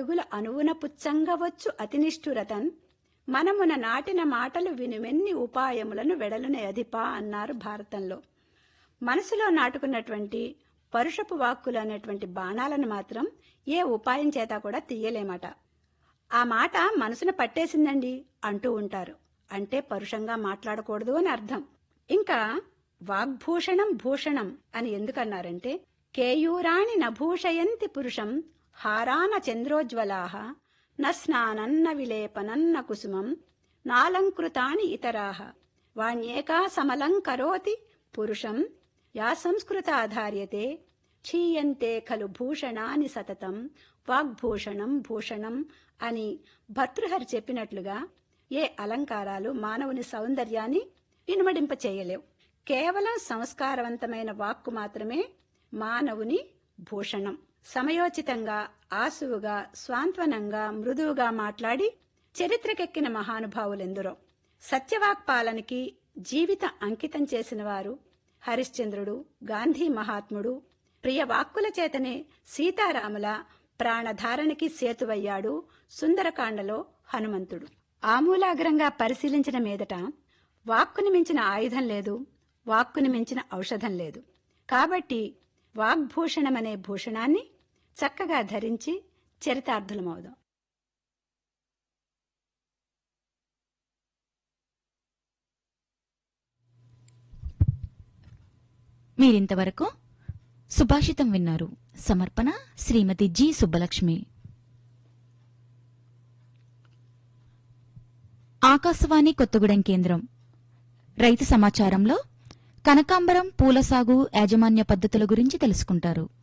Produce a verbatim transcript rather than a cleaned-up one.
అడుగుల అనువున పుచ్చంగవచ్చు అతినిష్ఠురతన్ మనమున నాటిన మాటలు వినుమెన్ని ఉపాయములను వెడలున అధిపా అన్నారు భారతంలో. మనసులో నాటుకున్నటువంటి పరుషపు వాక్కులు అనేటువంటి బాణాలను మాత్రం ఏ ఉపాయం చేత కూడా తీయలేమట. ఆ మాట మనసును పట్టేసిందండి అంటూ ఉంటారు. అంటే పరుషంగా మాట్లాడకూడదు అని అర్థం. ఇంకా వాగ్భూషణం భూషణం అని ఎందుకన్నారంటే, కేయూరాణి నభూషయంతి పురుషం హారాన చంద్రోజ్వలాః న స్నానన్న విలేపనన్న కుసుమం నాలంకృతాని ఇతరాః వాణ్యేకా సమలం కరోతి పురుషం యా సంస్కృతాధార్యతే క్షీయంతే ఖలు భూషణాని సతతం వాగ్భూషణం భూషణం అని భర్తృహరి చెప్పినట్లుగా ఏ అలంకారాలు మానవుని సౌందర్యాన్ని ఇనుమడింప చేయలేవు. కేవలం సంస్కారవంతమైన వాక్కు మాత్రమే మానవుని భూషణం. సమయోచితంగా, ఆసువుగా, స్వాంత్వనంగా, మృదువుగా మాట్లాడి చరిత్రకెక్కిన మహానుభావులెందరో. సత్యవాక్పాలనకి జీవితం అంకితం చేసిన వారు హరిశ్చంద్రుడు, గాంధీ మహాత్ముడు. ప్రియ వాక్కుల చేతనే సీతారాముల ప్రాణధారణకి సేతువయ్యాడు సుందరకాండలో హనుమంతుడు. ఆమూలాగ్రంగా పరిశీలించిన మీదట వాక్కుని మించిన ఆయుధం లేదు, వాక్కుని మించిన ఔషధం లేదు. కాబట్టి వాగ్భూషణమనే భూషణాన్ని చక్కగా ధరించి చరితార్థులమవుదాం. మీరింతవరకు సుభాషితం విన్నారు. సమర్పణ శ్రీమతి జి సుబ్బలక్ష్మి. ఆకాశవాణి కొత్తగూడెం కేంద్రం. రైతు సమాచారంలో కనకాంబరం పూల సాగు యాజమాన్య పద్ధతుల గురించి తెలుసుకుంటారు.